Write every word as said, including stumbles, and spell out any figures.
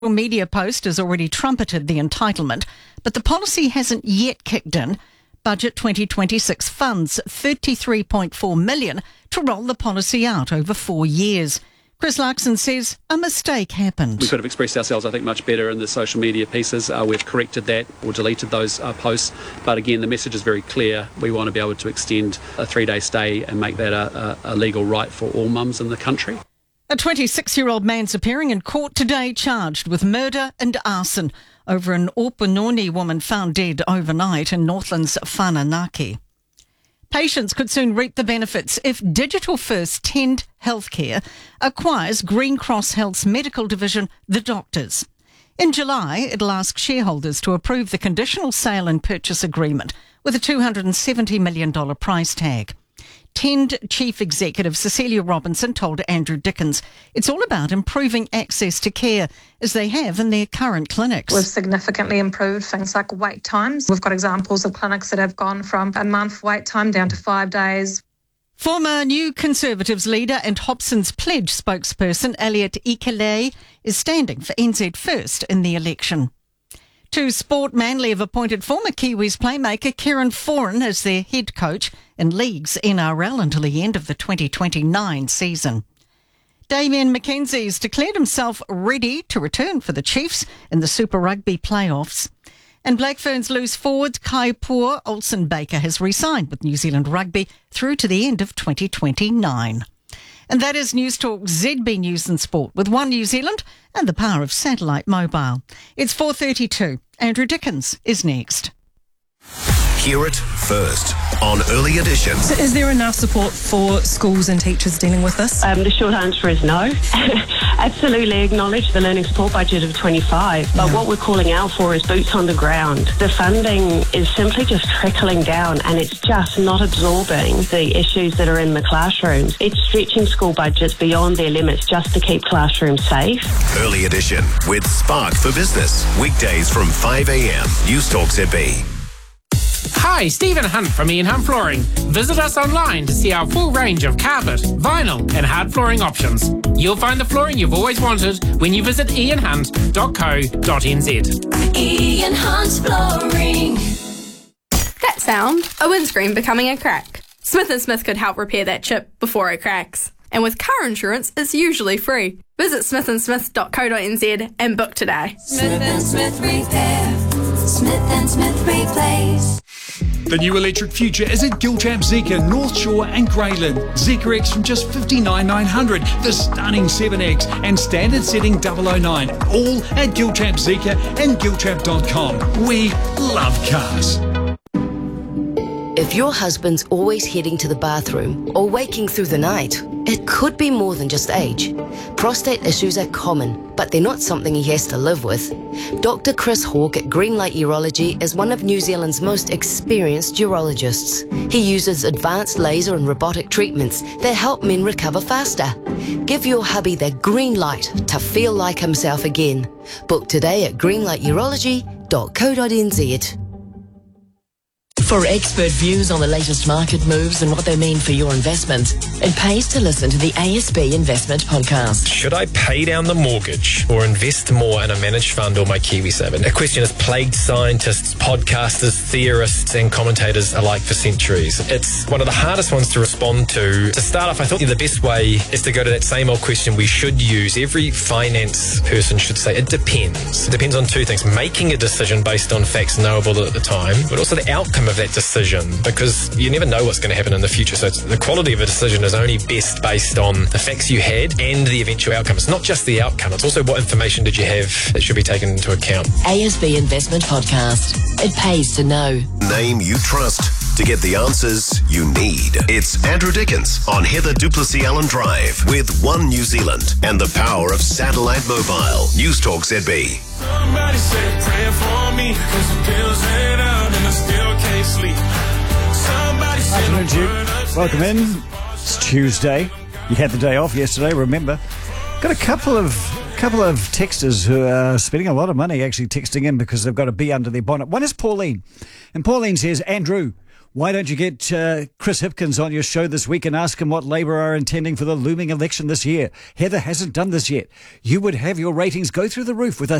Media post has already trumpeted the entitlement, but the policy hasn't yet kicked in. Budget twenty twenty-six funds thirty-three point four million dollars to roll the policy out over four years. Chris Larkson says a mistake happened. We could have expressed ourselves, I think, much better in the social media pieces. Uh, we've corrected that or deleted those uh, posts. But again, the message is very clear. We want to be able to extend a three-day stay and make that a, a, a legal right for all mums in the country. A twenty-six-year-old man's appearing in court today charged with murder and arson over an Opunoni woman found dead overnight in Northland's Whananaki. Patients could soon reap the benefits if Digital First Tend Healthcare acquires Green Cross Health's medical division, The Doctors. In July, it'll ask shareholders to approve the conditional sale and purchase agreement with a two hundred seventy million dollars price tag. Tend Chief Executive Cecilia Robinson told Andrew Dickens it's all about improving access to care as they have in their current clinics. We've significantly improved things like wait times. We've got examples of clinics that have gone from a month wait time down to five days. Former New Conservatives leader and Hobson's Pledge spokesperson Elliot Ikele is standing for N Z First in the election. To sport, Manly have appointed former Kiwis playmaker Kieran Foran as their head coach in League's N R L until the end of the twenty twenty-nine season. Damian McKenzie's declared himself ready to return for the Chiefs in the Super Rugby playoffs. And Black Ferns loose forward Kaipua Olsen-Baker has re-signed with New Zealand Rugby through to the end of twenty twenty-nine. And that is News Talk Z B News and Sport with One New Zealand and the power of satellite mobile. It's four thirty-two. Andrew Dickens is next. Hear it first on Early Edition. So is there enough support for schools and teachers dealing with this? Um, the short answer is no. Absolutely acknowledge the learning support budget of twenty-five, but yeah. What we're calling out for is boots on the ground. The funding is simply just trickling down and it's just not absorbing the issues that are in the classrooms. It's stretching school budgets beyond their limits just to keep classrooms safe. Early Edition with Spark for Business. Weekdays from five a.m. News Talk Z B. Hi, Stephen Hunt from Ian Hunt Flooring. Visit us online to see our full range of carpet, vinyl and hard flooring options. You'll find the flooring you've always wanted when you visit ian hunt dot co dot n z. Ian Hunt Flooring. That sound, a windscreen becoming a crack. Smith and Smith could help repair that chip before it cracks. And with car insurance, it's usually free. Visit smith and smith dot co dot n z and book today. Smith and Smith Repair. Smith and Smith Replace. The new electric future is at Gilchap Zeekr, North Shore and Greyland. Zeekr X from just fifty-nine thousand nine hundred, the stunning seven X and standard setting double oh nine. All at Gilchap Zeekr and gilchap dot com. We love cars. If your husband's always heading to the bathroom or waking through the night, it could be more than just age. Prostate issues are common, but they're not something he has to live with. Doctor Chris Hawke at Greenlight Urology is one of New Zealand's most experienced urologists. He uses advanced laser and robotic treatments that help men recover faster. Give your hubby the green light to feel like himself again. Book today at greenlight urology dot co dot n z. For expert views on the latest market moves and what they mean for your investment, it pays to listen to the A S B Investment Podcast. Should I pay down the mortgage or invest more in a managed fund or my KiwiSaver? A question has plagued scientists, podcasters, theorists and commentators alike for centuries. It's one of the hardest ones to respond to. To start off, I thought the best way is to go to that same old question we should use. Every finance person should say it depends. It depends on two things. Making a decision based on facts knowable at the time, but also the outcome of that decision, because you never know what's going to happen in the future. So it's, the quality of a decision is only best based on the facts you had and the eventual outcome. It's not just the outcome, it's also what information did you have that should be taken into account. A S B Investment Podcast. It pays to know. Name you trust to get the answers you need. It's Andrew Dickens on Heather Duplessis Allen Drive with One New Zealand and the power of satellite mobile. News Talk Z B. Somebody said pray for me, cause the bills ain't out and I still can't sleep. Somebody said afternoon, welcome in. It's Tuesday. You had the day off yesterday, remember. Got a couple of couple of texters who are spending a lot of money actually texting in because they've got a bee under their bonnet. One is Pauline. And Pauline says, Andrew, Why don't you get uh, Chris Hipkins on your show this week and ask him what Labour are intending for the looming election this year? Heather hasn't done this yet. You would have your ratings go through the roof with a